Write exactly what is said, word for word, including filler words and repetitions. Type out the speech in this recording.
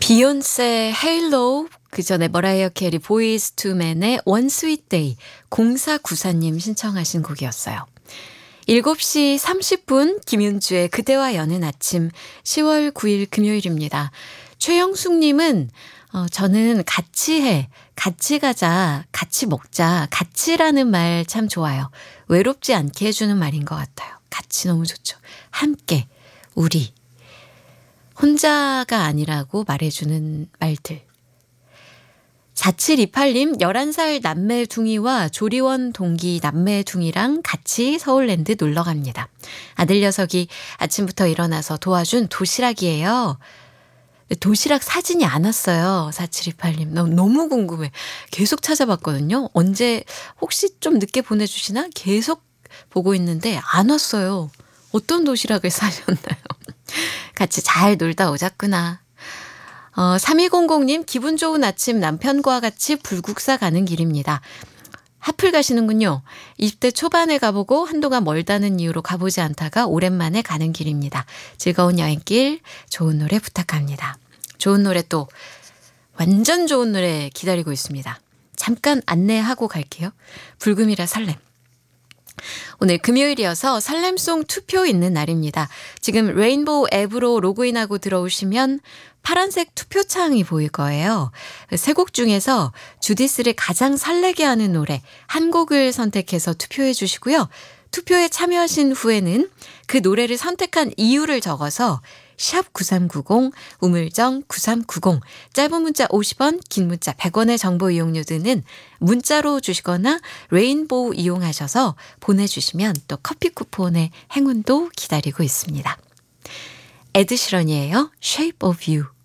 비욘세 헤일로, 그 전에 머라이어 캐리 보이즈 투 맨의 원 스윗 데이, 공사구사님 신청하신 곡이었어요. 일곱 시 삼십 분 김윤주의 그대와 여는 아침, 시월 구일 금요일입니다. 최영숙님은 어, 저는 같이 해, 같이 가자, 같이 먹자, 같이라는 말 참 좋아요. 외롭지 않게 해주는 말인 것 같아요. 같이 너무 좋죠. 함께, 우리. 혼자가 아니라고 말해주는 말들. 사칠이팔님 열한 살 남매둥이와 조리원 동기 남매둥이랑 같이 서울랜드 놀러 갑니다. 아들 녀석이 아침부터 일어나서 도와준 도시락이에요. 도시락 사진이 안 왔어요. 사칠이팔님 너무, 너무 궁금해. 계속 찾아봤거든요. 언제 혹시 좀 늦게 보내주시나? 계속 보고 있는데 안 왔어요. 어떤 도시락을 사셨나요? 같이 잘 놀다 오자꾸나. 어, 삼이공공님 기분 좋은 아침 남편과 같이 불국사 가는 길입니다. 하플 가시는군요. 이십 대 초반에 가보고 한동안 멀다는 이유로 가보지 않다가 오랜만에 가는 길입니다. 즐거운 여행길, 좋은 노래 부탁합니다. 좋은 노래 또 완전 좋은 노래 기다리고 있습니다. 잠깐 안내하고 갈게요. 불금이라 설렘. 오늘 금요일이어서 설렘송 투표 있는 날입니다. 지금 레인보우 앱으로 로그인하고 들어오시면 파란색 투표창이 보일 거예요. 세 곡 중에서 주디스를 가장 설레게 하는 노래 한 곡을 선택해서 투표해 주시고요. 투표에 참여하신 후에는 그 노래를 선택한 이유를 적어서 샵 구삼구공, 우물정 구삼구공, 짧은 문자 오십 원, 긴 문자 백 원의 정보 이용료 드는 문자로 주시거나 레인보우 이용하셔서 보내주시면 또 커피 쿠폰의 행운도 기다리고 있습니다. 에드시런이에요. Shape of You.